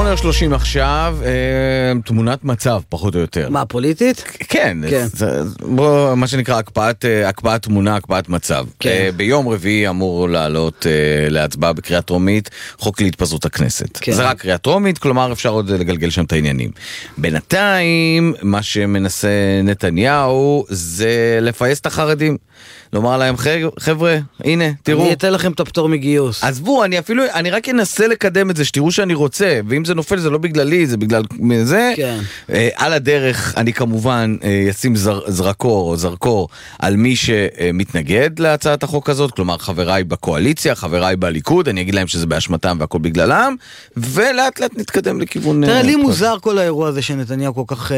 8:30 עכשיו, תמונת מצב, פחות או יותר. מה, פוליטית? כן, בוא, מה שנקרא הקפאת תמונה, הקפאת מצב. ביום רביעי אמור לעלות להצבעה בקריאה טרומית, חוק להתפזרות הכנסת. זה רק קריאה טרומית, כלומר אפשר עוד לגלגל שם את העניינים. בינתיים, מה שמנסה נתניהו זה לפייס את החרדים. לומר להם, חבר'ה, הנה, תראו. אני אתן לכם את הפטור מגיוס. עזבו, אני רק אנסה לקדם את זה, שתראו שאני רוצה, ואם זה נופל זה לא בגללי, זה בגלל זה. כן. על הדרך, אני כמובן אשים זרקור על מי שמתנגד להצעת החוק הזאת, כלומר חבריי בקואליציה, חבריי בליכוד, אני אגיד להם שזה באשמתם והכל בגללם, ולאט לאט נתקדם לכיוון... תראה, לי מוזר כל האירוע הזה שנתניהו כל כך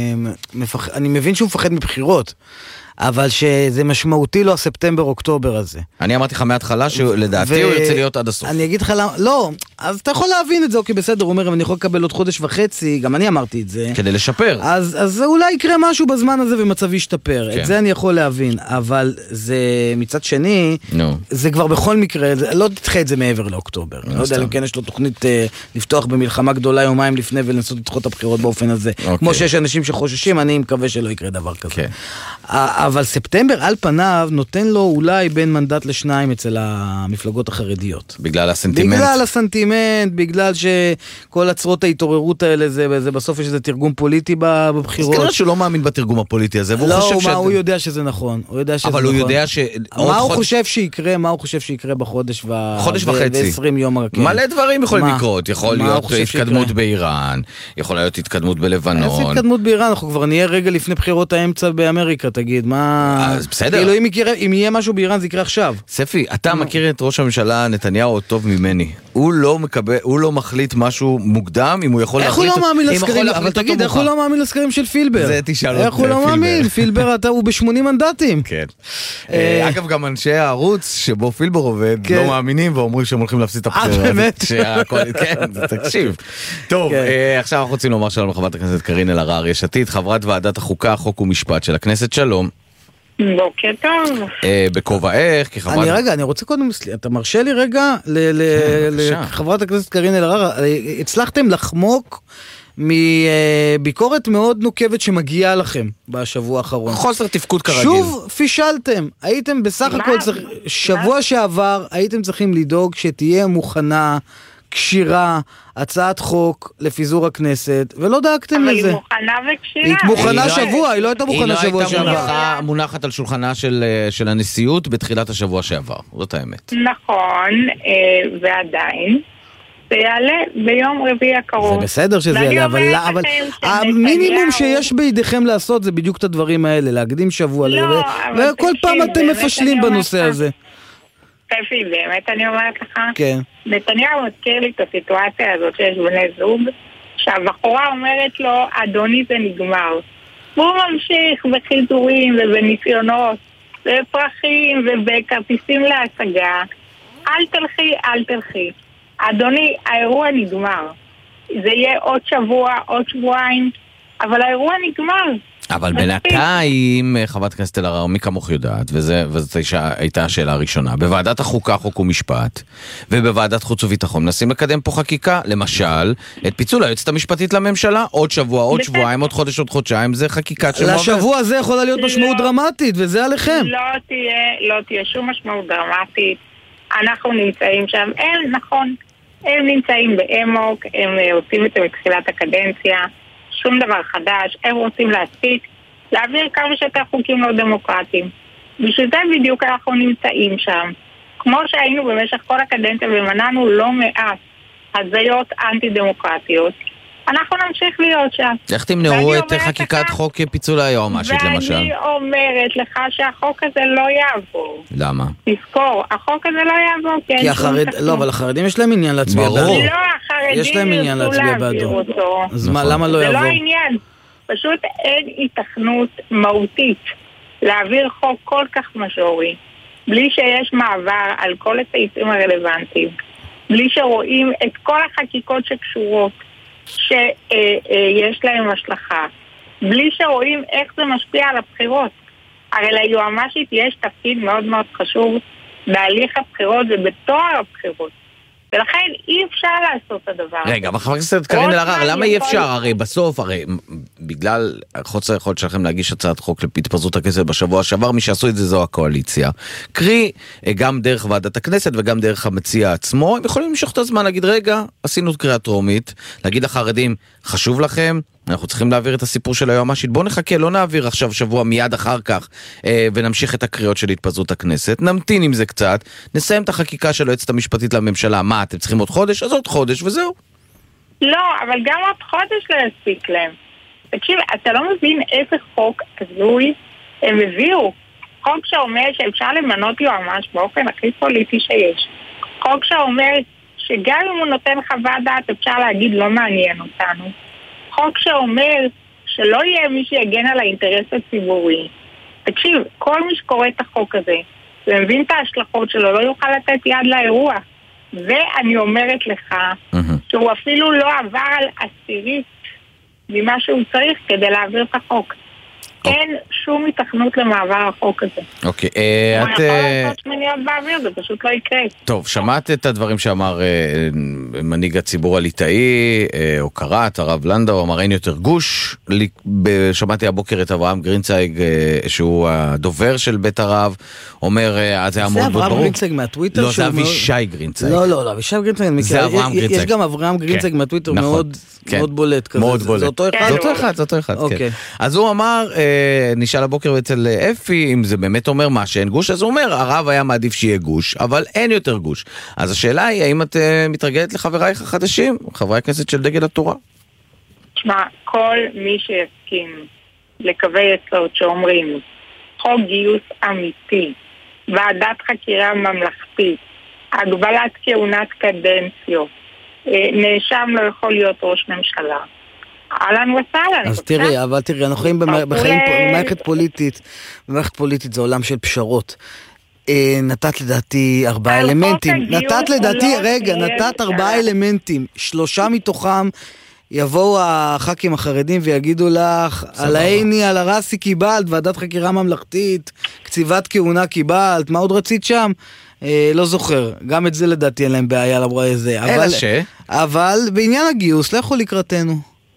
אני מבין שהוא מפחד מבחירות. אבל שזה משמעותי לו הספטמבר-אוקטובר הזה. אני אמרתי לך מההתחלה שלדעתי הוא ירצה להיות עד הסוף. אני אגיד לך למה, לא, אז אתה יכול להבין את זה, אוקיי, בסדר, הוא אומר, אם אני יכול לקבל עוד חודש וחצי, גם אני אמרתי את זה. כדי לשפר. אז אולי יקרה משהו בזמן הזה ומצבי ישתפר. את זה אני יכול להבין, אבל זה מצד שני, זה כבר בכל מקרה, לא תדחה את זה מעבר לאוקטובר. אני לא יודע אם כן יש לו תוכנית לפתוח במלחמה גדולה יומיים לפני ולנסות לדחות הבחירות באופן הזה. כמו שיש אנשים שחוששים, אני מקווה שלא יקרה דבר כזה. אבל ספטמבר על פניו נותן לו אולי בין מנדט לשניים אצל המפלגות החרדיות. בגלל הסנטימנט? בגלל הסנטימנט, בגלל שכל הצרות ההתעוררות האלה, זה בסוף יש איזה תרגום פוליטי בבחירות. אז כנראה שהוא לא מאמין בתרגום הפוליטי הזה, והוא חושב לא, הוא יודע שזה נכון. אבל הוא יודע ש... מה הוא חושב שיקרה בחודש ו-20 יום? מלא דברים יכולים לקרות. יכול להיות התקדמות באיראן, יכול להיות התקדמות בלבנון. התקדמות באיראן, אנחנו כבר נהיה רגע לפני בחירות האמצע באמריקה, תגיד, בסדר. כאילו אם יהיה משהו באיראן זה יקרה עכשיו. ספי, אתה מכיר את ראש הממשלה נתניהו טוב ממני. הוא לא מחליט משהו מוקדם, אם הוא יכול להחליט... איך הוא לא מאמין לסקרים? אבל תגיד, איך הוא לא מאמין לסקרים של פילבר? זה תשאל אותי. איך הוא לא מאמין? פילבר הוא ב-80 מנדטים. כן. אגב, גם אנשי הערוץ שבו פילבר עובד, לא מאמינים ואומרים שהם הולכים להפסיד את הבחירות. באמת? כן, תקשיב. טוב, עכשיו אנחנו רוצים לומר שלום לחברת הכנסת קארין אלהרר, יש עתיד, חברת ועדת החוקה, חוק ומשפט של הכנסת. שלום. בוקר טוב. בכובעך כחברת... אני רוצה קודם, אתה מרשה לי רגע לחברת הכנסת קארין אלהרר, הצלחתם לחמוק מביקורת מאוד נוקבת שמגיעה לכם בשבוע האחרון. חוסר תפקוד כרגיל. שוב פישלתם. הייתם בסך הכל, שבוע שעבר הייתם צריכים לדאוג שתהיה מוכנה, קשירה, הצעת חוק לפיזור הכנסת, ולא דאגתם לזה. אבל היא מוכנה וקשירה. היא מוכנה שבוע, היא לא הייתה מוכנה שבוע שעבר. היא לא הייתה מונחת על שולחנה של הנשיאות בתחילת השבוע שעבר. זאת האמת. נכון, ועדיין. זה יעלה ביום רביעי הקרוב. זה בסדר שזה יעלה, אבל המינימום שיש בידיכם לעשות זה בדיוק את הדברים האלה, להקדים שבוע, וכל פעם אתם מפשלים בנושא הזה. ספי, באמת אני אומרת לך? כן. נתניהו מזכיר לי את הסיטואציה הזאת שיש בני זוג, שהבחורה אומרת לו, אדוני זה נגמר. והוא ממשיך בחיזורים ובניסיונות, בפרחים ובכרטיסים להשגה. אל תלכי. אדוני, האירוע נגמר. זה יהיה עוד שבוע, עוד שבועיים, אבל האירוע נגמר. אבל בינתיים, חברת הכנסת אלהרר, מי כמוך יודעת, וזאת הייתה השאלה הראשונה, בוועדת החוקה, חוק ומשפט, ובוועדת חוץ וביטחון, מנסים לקדם פה חקיקה, למשל, את פיצול היועצת המשפטית לממשלה, עוד שבוע, עוד שבועיים, עוד חודש, עוד חודשיים, זה חקיקה שמובן. לשבוע הזה יכולה להיות משמעות דרמטית, וזה עליכם. לא תהיה שום משמעות דרמטית. אנחנו נמצאים שם, הם נמצאים באמוק, הם עושים את זה מתחילת הקדנציה, שום דבר חדש, הם רוצים להעביר כמה שיותר חוקים לא דמוקרטיים. בשביל זה בדיוק אנחנו נמצאים שם. כמו שהיינו במשך כל הקדנציה ומנענו לא מעט הזיות אנטי-דמוקרטיות, אנחנו נמשיך להיות שם. איך תמנעו את חקיקת חוק פיצול היועמ"שית למשל? ואני אומרת לך שהחוק הזה לא יעבור. למה? תזכור, החוק הזה לא יעבור. לא, אבל החרדים יש להם עניין להצביע בעדו. לא, החרדים ירצו להעביר אותו. אז מה, למה לא יעבור? זה לא עניין. פשוט אין התכנות מהותית להעביר חוק כל כך מז'ורי, בלי שיש מעבר על כל הסעיפים הרלוונטיים, בלי שרואים את כל החקיקות שקשורות שיש להם השלכה, בלי שרואים איך זה משפיע על הבחירות. הרי ליועמ"שית יש תפקיד מאוד מאוד חשוב בהליך הבחירות ובתואר הבחירות. ולכן אי אפשר לעשות את הדבר. רגע, אבל חברת הכנסת קארין אלהרר, למה אי אפשר? הרי בסוף, בגלל חוסר היכולת שלכם להגיש הצעת חוק להתפזרות הכנסת בשבוע שעבר, מי שעשו את זה זו הקואליציה. קרי, גם דרך ועדת הכנסת וגם דרך המציע עצמו, הם יכולים למשוך את הזמן, להגיד, רגע, עשינו קריאה טרומית, להגיד לחרדים, חשוב לכם, אנחנו צריכים להעביר את הסיפור של היועמ"שית, בואו נחכה, לא נעביר עכשיו שבוע מיד אחר כך, ונמשיך את הקריאות של התפזרות הכנסת, נמתין עם זה קצת, נסיים את החקיקה של היועצת המשפטית לממשלה, מה, אתם צריכים עוד חודש? אז עוד חודש וזהו. לא, אבל גם עוד חודש לא יספיק להם. תקשיב, אתה לא מבין איזה חוק הזוי הם הביאו. חוק שאומר שאפשר למנות יועמ"ש באופן הכי פוליטי שיש. חוק שאומר שגם אם הוא נותן חוות דעת אפשר להגיד לא מעניין אותנו. חוק שאומר שלא יהיה מי שיגן על האינטרס הציבורי. תקשיב, כל מי שקורא את החוק הזה ומבין את ההשלכות שלו לא יוכל לתת יד לאירוע. ואני אומרת לך שהוא אפילו לא עבר על עשירית ממה שהוא צריך כדי להעביר את החוק. אין שום התכנות למעבר החוק הזה. אוקיי, הוא יכול לעשות שמיניות באוויר, זה פשוט לא יקרה. טוב, שמעת את הדברים שאמר מנהיג הציבור הליטאי, או קראת, הרב לנדאו, אמר אין יותר גוש. שמעתי הבוקר את אברהם גרינצייג, שהוא הדובר של בית הרב, אומר, אז היה מאוד ברור. זה אברהם גרינצייג מהטוויטר? לא, זה אבישי גרינצייג. לא, אבישי גרינצייג. זה אברהם גרינצייג. יש גם אברהם גרינצייג מהטוויטר מאוד בולט כזה. מאוד בולט. זה אותו אחד, כן. אז הוא אמר, נשאל הבוקר אצל אפי, אם זה באמת אומר מה שאין גוש, אז הוא אומר, הרב היה מעדיף שיהיה גוש, אבל אין יותר גוש. אז השאלה היא, האם את מתרגלת לחברייך החדשים, חברי הכנסת של דגל התורה? תשמע, כל מי שיסכים לקווי יסוד שאומרים, חוק גיוס אמיתי, ועדת חקירה ממלכתית, הגבלת כהונת קדנציות, נאשם לא יכול להיות ראש ממשלה, אהלן וסהלן. אז תראי, אבל תראי, אנחנו חיים במערכת פוליטית, במערכת פוליטית זה עולם של פשרות. נתת לדעתי 4 אלמנטים, נתת 4 אלמנטים, 3 מתוכם יבואו הח"כים החרדים ויגידו לך, על העיני, על הרסי קיבלת, ועדת חקירה ממלכתית, קציבת כהונה קיבלת, מה עוד רצית שם? לא זוכר, גם את זה לדעתי אין להם בעיה למראה איזה, אבל בעניין הגיוס, לא יכול לקראתנו.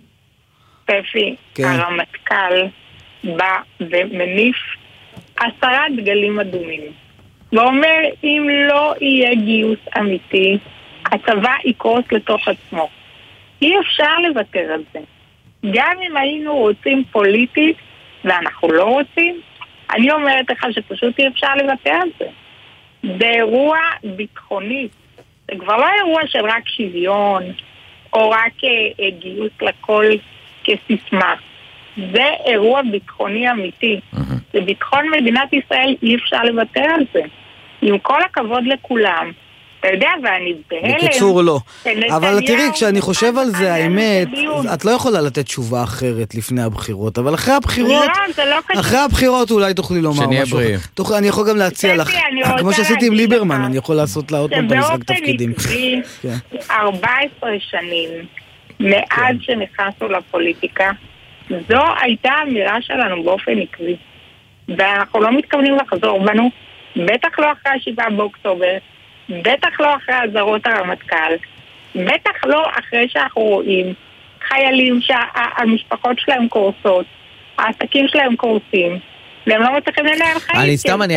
פפי, הרמטכ"ל בא ומניף 10 דגלים אדומים ואומר אם לא יהיה גיוס אמיתי הצבא יקרוס לתוך עצמו. אי אפשר לוותר על זה. גם אם היינו רוצים פוליטית ואנחנו לא רוצים, אני אומרת לך שפשוט אי אפשר לוותר על זה. זה אירוע ביטחוני, זה כבר לא אירוע של רק שוויון או רק גיוס לכל כסיסמה. זה אירוע ביטחוני אמיתי. זה ביטחון מדינת ישראל, אי אפשר לוותר על זה. עם כל הכבוד לכולם. אתה יודע, ואני בהלם. בקיצור לא. אבל תראי, כשאני חושב על זה, האמת, את לא יכולה לתת תשובה אחרת לפני הבחירות, אבל אחרי הבחירות אולי תוכלי לומר משהו. אני יכול גם להציע לך, כמו שעשיתי עם ליברמן, אני יכול לעשות לה עוד פעם את המשחק תפקידים. 14 שנים מאז שנכנסנו לפוליטיקה, זו הייתה אמירה שלנו באופן עקבי. ואנחנו לא מתכוונים לחזור בנו, בטח לא אחרי 7 באוקטובר, בטח לא אחרי הזרות הרמטכ"ל, בטח לא אחרי שאנחנו רואים חיילים שהמשפחות שלהם קורסות, העסקים שלהם קורסים, והם לא מצליחים לנהל חיים.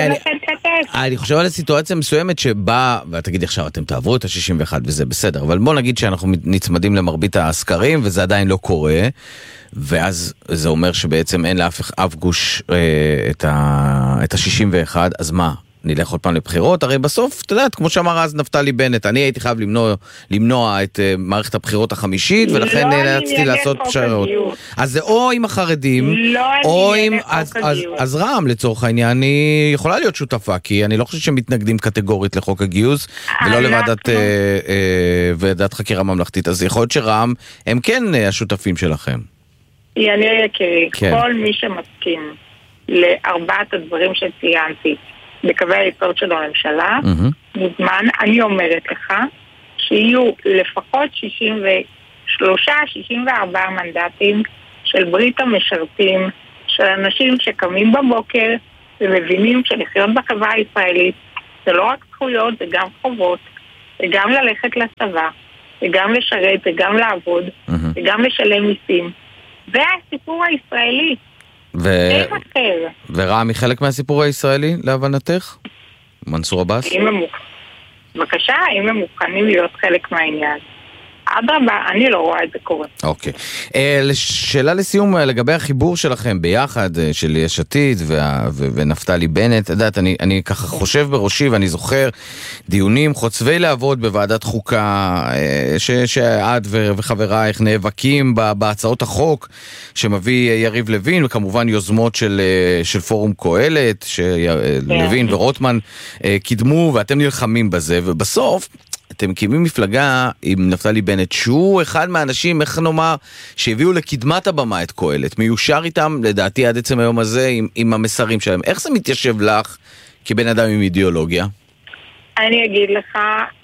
אני חושב על הסיטואציה מסוימת שבה, ותגידי עכשיו אתם תעברו את ה-61 וזה בסדר, אבל בוא נגיד שאנחנו נצמדים למרבית הסקרים וזה עדיין לא קורה, ואז זה אומר שבעצם אין לאף גוש את ה-61, אז מה? נלך עוד פעם לבחירות, הרי בסוף, אתה יודעת, כמו שאמר אז נפתלי בנט, אני הייתי חייב למנוע את מערכת הבחירות החמישית, ולכן נאלצתי לעשות פשרות. אז זה או עם החרדים, או עם... אז רע"מ לצורך העניין, אני יכולה להיות שותפה, כי אני לא חושב שמתנגדים קטגורית לחוק הגיוס, ולא לוועדת חקירה ממלכתית, אז יכול להיות שרע"מ הם כן השותפים שלכם. אני יקרי, כל מי שמסכים לארבעת הדברים שציינתי, בקווי היסוד של הממשלה, מוזמן, אני אומרת לך, שיהיו לפחות 63-64 מנדטים של ברית המשרתים, של אנשים שקמים בבוקר ומבינים שלחיות בחברה הישראלית זה לא רק זכויות, זה גם חובות, וגם ללכת לצבא, וגם לשרת, וגם לעבוד, וגם לשלם מיסים. זה הסיפור הישראלי. אין אחר. ורע"מ היא חלק מהסיפור הישראלי, להבנתך? מנסור עבאס? בבקשה, אם הם מוכנים להיות חלק מהעניין. אדרבה, אני לא רואה את זה קורה. אוקיי. שאלה לסיום לגבי החיבור שלכם ביחד, של יש עתיד ונפתלי בנט. יודעת, אני ככה חושב בראשי ואני זוכר דיונים חוצבי להבות בוועדת חוקה, שאת וחברייך נאבקים בהצעות החוק שמביא יריב לוין, וכמובן יוזמות של פורום קהלת, שלוין ורוטמן קידמו, ואתם נלחמים בזה, ובסוף אתם מקימים מפלגה עם נפתלי בנט, שהוא אחד מהאנשים, איך נאמר, שהביאו לקדמת הבמה את קהלת, מיושר איתם, לדעתי עד עצם היום הזה, עם המסרים שלהם. איך זה מתיישב לך כבן אדם עם אידיאולוגיה? אני אגיד לך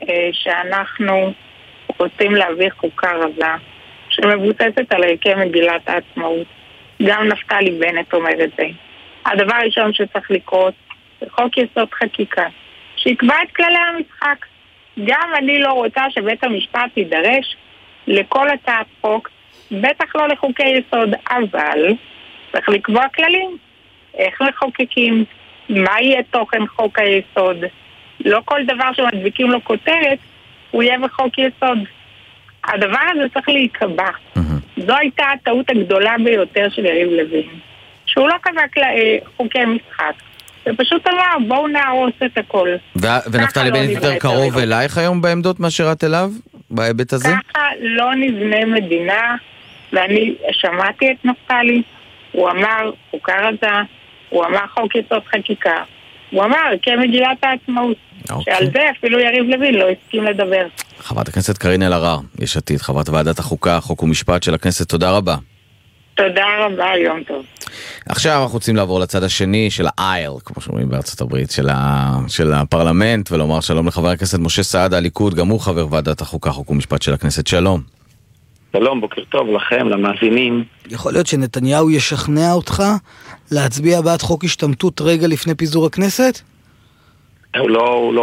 שאנחנו רוצים להביא חוקה רזה, שמבוססת על ערכי מגילת העצמאות. גם נפתלי בנט אומר את זה. הדבר הראשון שצריך לקרות, זה חוק יסוד חקיקה, שיקבע את כללי המשחק. גם אני לא רוצה שבית המשפט יידרש לכל הצעת חוק, בטח לא לחוקי יסוד, אבל צריך לקבוע כללים. איך מחוקקים, מה יהיה תוכן חוק היסוד. לא כל דבר שמדביקים לו כותרת, הוא יהיה בחוק יסוד. הדבר הזה צריך להיקבע. זו הייתה הטעות הגדולה ביותר של יריב לוין. שהוא לא קבע חוקי משחק. זה פשוט אמר, בואו נהרוס את הכל. ונפתלי בנט יותר קרוב אלייך היום בעמדות מאשר את אליו, בהיבט הזה? ככה לא נבנה מדינה, ואני שמעתי את נפתלי, הוא אמר חוקה רזה, הוא אמר חוק יסוד חקיקה, הוא אמר כמגילת העצמאות, שעל זה אפילו יריב לוין לא הסכים לדבר. חברת הכנסת קארין אלהרר, יש עתיד, חברת ועדת החוקה, חוק ומשפט של הכנסת, תודה רבה. תודה רבה, יום טוב. עכשיו אנחנו רוצים לעבור לצד השני של האייל, כמו שאומרים בארצות הברית, של הפרלמנט, ולומר שלום לחבר הכנסת משה סעדה, הליכוד, גם הוא חבר ועדת החוקה, חוק ומשפט של הכנסת. שלום. שלום, בוקר טוב לכם, למאזינים. יכול להיות שנתניהו ישכנע אותך להצביע בעד חוק השתמטות רגע לפני פיזור הכנסת? הוא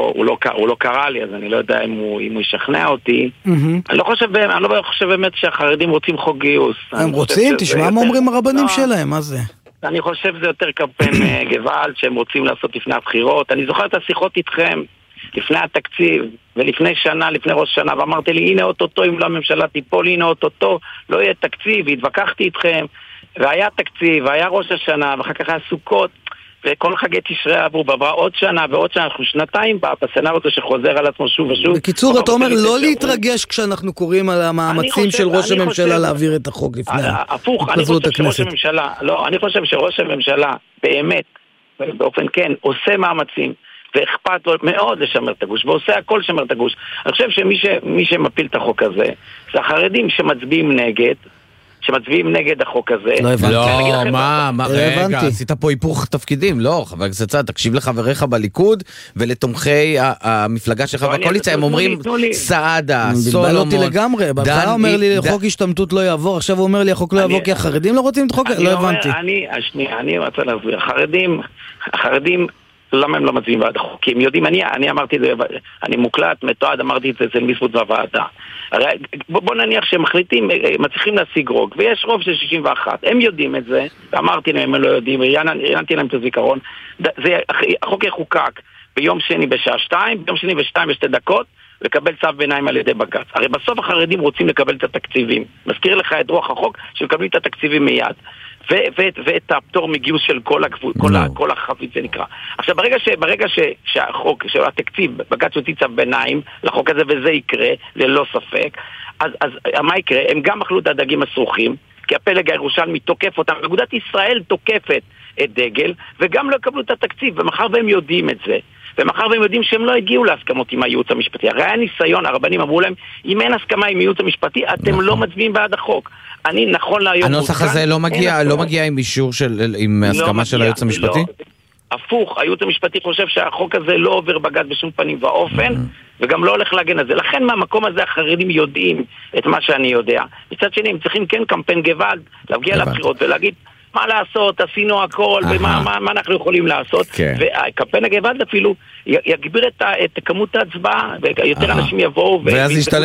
לא קרא לי, אז אני לא יודע אם הוא ישכנע אותי. אני לא חושב באמת שהחרדים רוצים חוק גיוס. הם רוצים? תשמע מה אומרים הרבנים שלהם, מה זה? אני חושב שזה יותר קמפיין גוואלד שהם רוצים לעשות לפני הבחירות. אני זוכר את השיחות איתכם לפני התקציב, ולפני שנה, לפני ראש שנה, ואמרתי לי, הנה אוטוטו, אם לא הממשלה תיפול, הנה אוטוטו, לא יהיה תקציב, והתווכחתי איתכם, והיה תקציב, והיה ראש השנה, ואחר כך היה סוכות, וכל חגי תשרי עברו, בעברה עוד שנה ועוד שנה, אנחנו שנתיים בסצנריו הזה שחוזר על עצמו שוב ושוב. בקיצור, אתה אומר לא להתרגש כשאנחנו קוראים על המאמצים של ראש הממשלה להעביר את החוק לפני הפוך, אני חושב שראש הממשלה, לא, אני חושב שראש הממשלה באמת, באופן כן, עושה מאמצים, ואכפת לו מאוד לשמר את הגוש, ועושה הכל לשמר את הגוש. אני חושב שמי שמפיל את החוק הזה, זה החרדים שמצביעים נגד החוק הזה. לא הבנתי. לא, מה, רגע, עשית פה היפוך תפקידים, לא, חבר הכנסת סעדה, תקשיב לחבריך בליכוד, ולתומכי המפלגה שלך בקואליציה, הם אומרים סעדה, סולומון, בלבל אותי לגמרי, בהתחלה אומר לי חוק השתמטות לא יעבור, עכשיו הוא אומר לי החוק לא יעבור, כי החרדים לא רוצים את החוק, לא הבנתי. אני רוצה להסביר, החרדים, למה הם לא מצביעים בעד החוק? כי הם יודעים, אני אמרתי את זה, אני מוקלט, מתועד, אמרתי את זה אצל מספוט בוועדה. בוא נניח שהם מחליטים, מצליחים להשיג רוב, ויש רוב של 61. הם יודעים את זה, ואמרתי להם, הם לא יודעים, ראיינתי להם את הזיכרון. החוק יחוקק ביום שני בשעה 2, ביום שני ב2 בשתי דקות, לקבל צו ביניים על ידי בג"ץ. הרי בסוף החרדים רוצים לקבל את התקציבים. מזכיר לך את רוח החוק שמקבלים את התקציבים מיד. ואת הפטור מגיוס של כל החבית זה נקרא. עכשיו ברגע שהחוק של התקציב בג"ץ יוציא צו ביניים לחוק הזה, וזה יקרה ללא ספק, אז מה יקרה? הם גם אכלו את הדגים הסרוחים, כי הפלג הירושלמי תוקף אותם, אגודת ישראל תוקפת את דגל, וגם לא יקבלו את התקציב, ומחר והם יודעים את זה, ומחר והם יודעים שהם לא הגיעו להסכמות עם הייעוץ המשפטי. הרי היה ניסיון, הרבנים אמרו להם, אם אין הסכמה עם הייעוץ המשפטי, אתם לא מצביעים בעד החוק. אני נכון להיום... הנוסח הזה לא מגיע עם אישור עם הסכמה של הייעוץ המשפטי? הפוך, הייעוץ המשפטי חושב שהחוק הזה לא עובר בג"ץ בשום פנים ואופן, וגם לא הולך להגן על זה. לכן מהמקום הזה החרדים יודעים את מה שאני יודע. מצד שני, הם צריכים כן קמפיין גוואלד, להגיע לבחירות ולהגיד, מה לעשות, עשינו הכל, ומה אנחנו יכולים לעשות. וקמפיין הגוואלד אפילו יגביר את כמות ההצבעה, ויותר אנשים יבואו. ואז ישתלם